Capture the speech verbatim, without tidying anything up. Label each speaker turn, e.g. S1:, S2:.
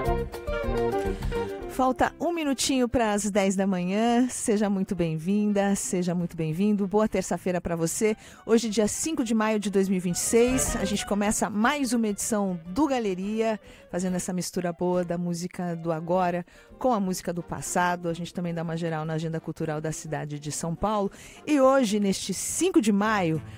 S1: Falta um minutinho para as dez da manhã. Seja muito bem-vinda, seja muito bem-vindo. Boa terça-feira para você. Hoje, dia cinco de maio de dois mil e vinte e seis, a gente começa mais uma edição do Galeria, fazendo essa mistura boa da música do agora com a música do passado. A gente também dá uma geral na agenda cultural da cidade de São Paulo. E hoje, neste cinco de maio,